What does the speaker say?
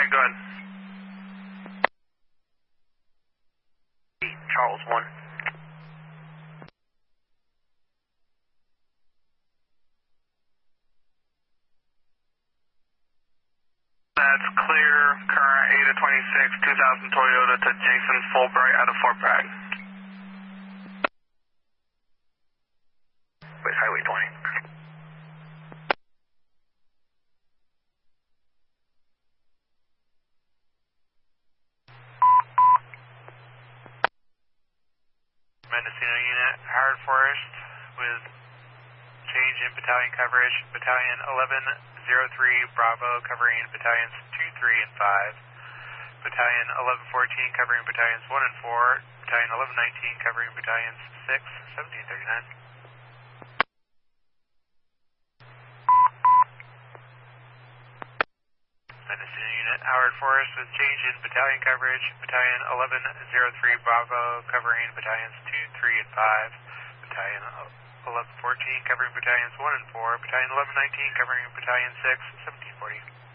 Alright, go ahead. Charles 1. That's clear, current 8 of 26, 2000 Toyota to Jason Fulbright out of Fort Bragg. Wait, Highway 20. Mendocino unit, Howard Forest with change in battalion coverage, Battalion 1103 Bravo covering battalions 2, 3, and 5, Battalion 1114 covering battalions 1 and 4, Battalion 1119 covering battalions 6, 1739. Mendocino unit, Howard Forest with change in battalion coverage, Battalion 1103 Bravo covering battalions 2, 3, and 5, Battalion 1114 covering battalions 1 and 4, Battalion 1119 covering battalion 6, 1740.